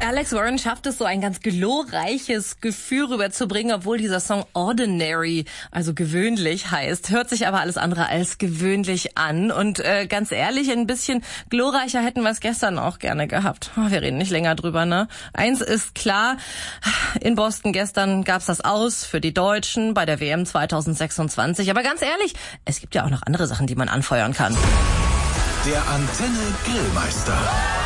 Alex Warren schafft es, so ein ganz glorreiches Gefühl rüberzubringen, obwohl dieser Song Ordinary, also gewöhnlich heißt. Hört sich aber alles andere als gewöhnlich an. Und ganz ehrlich, ein bisschen glorreicher hätten wir es gestern auch gerne gehabt. Wir reden nicht länger drüber, ne? Eins ist klar, in Boston gestern gab's das Aus für die Deutschen bei der WM 2026. Aber ganz ehrlich, es gibt ja auch noch andere Sachen, die man anfeuern kann. Der Antenne Grillmeister.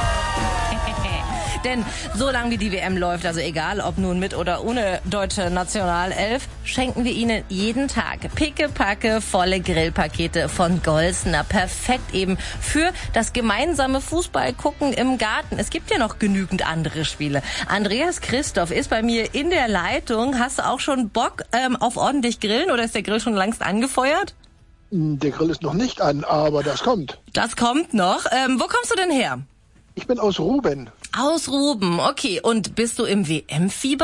Denn solange wie die WM läuft, also egal ob nun mit oder ohne deutsche Nationalelf, schenken wir Ihnen jeden Tag pickepacke volle Grillpakete von Golsner. Perfekt eben für das gemeinsame Fußballgucken im Garten. Es gibt ja noch genügend andere Spiele. Andreas Christoph ist bei mir in der Leitung. Hast du auch schon Bock auf ordentlich Grillen oder ist der Grill schon längst angefeuert? Der Grill ist noch nicht an, aber das kommt. Das kommt noch. Wo kommst du denn her? Ich bin aus Ruben. Aus Ruben, okay. Und bist du im WM-Fieber?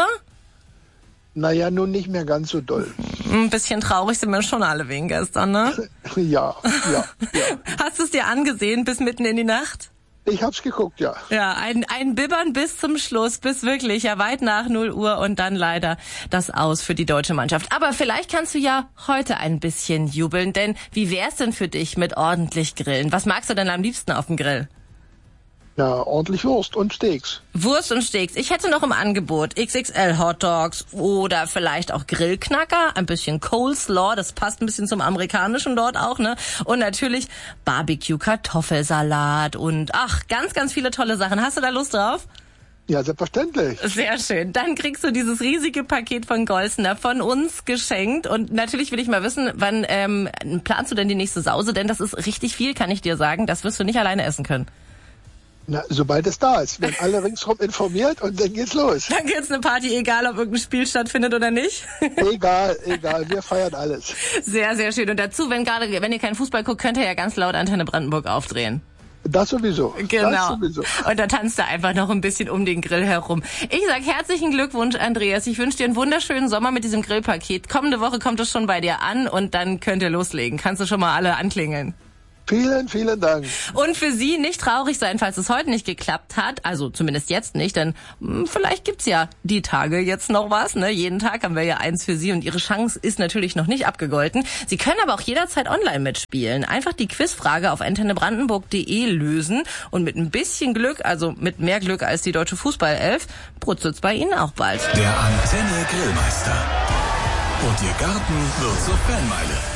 Naja, nun nicht mehr ganz so doll. Ein bisschen traurig sind wir schon alle wegen gestern, ne? Ja. Hast du es dir angesehen bis mitten in die Nacht? Ich hab's geguckt, ja. Ja, ein Bibbern bis zum Schluss, bis wirklich ja weit nach 0 Uhr und dann leider das Aus für die deutsche Mannschaft. Aber vielleicht kannst du ja heute ein bisschen jubeln, denn wie wär's denn für dich mit ordentlich Grillen? Was magst du denn am liebsten auf dem Grill? Ja, ordentlich Wurst und Steaks. Wurst und Steaks. Ich hätte noch im Angebot XXL Hot Dogs oder vielleicht auch Grillknacker, ein bisschen Coleslaw, das passt ein bisschen zum amerikanischen dort auch, ne? Und natürlich Barbecue, Kartoffelsalat und ganz, ganz viele tolle Sachen. Hast du da Lust drauf? Ja, selbstverständlich. Sehr schön. Dann kriegst du dieses riesige Paket von Golsner von uns geschenkt. Und natürlich will ich mal wissen, wann planst du denn die nächste Sause? Denn das ist richtig viel, kann ich dir sagen. Das wirst du nicht alleine essen können. Na, sobald es da ist, werden alle ringsherum informiert und dann geht's los. Dann gibt's eine Party, egal ob irgendein Spiel stattfindet oder nicht. Egal, wir feiern alles. Sehr, sehr schön. Und dazu, wenn ihr keinen Fußball guckt, könnt ihr ja ganz laut Antenne Brandenburg aufdrehen. Das sowieso. Genau. Das sowieso. Und da tanzt er einfach noch ein bisschen um den Grill herum. Ich sag herzlichen Glückwunsch, Andreas. Ich wünsche dir einen wunderschönen Sommer mit diesem Grillpaket. Kommende Woche kommt es schon bei dir an und dann könnt ihr loslegen. Kannst du schon mal alle anklingeln. Vielen, vielen Dank. Und für Sie nicht traurig sein, falls es heute nicht geklappt hat. Also zumindest jetzt nicht, denn vielleicht gibt's ja die Tage jetzt noch was. Ne? Jeden Tag haben wir ja eins für Sie und Ihre Chance ist natürlich noch nicht abgegolten. Sie können aber auch jederzeit online mitspielen. Einfach die Quizfrage auf antennebrandenburg.de lösen und mit ein bisschen Glück, also mit mehr Glück als die deutsche Fußballelf, brutzelt's bei Ihnen auch bald. Der Antenne Grillmeister. Und Ihr Garten wird zur Fanmeile.